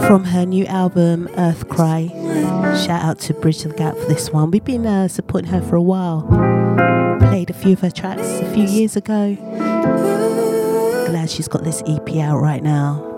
from her new album Earth Cry. Shout out to Bridge the Gap for this one. We've been supporting her for a while. Played a few of her tracks a few years ago. Glad she's got this EP out right now.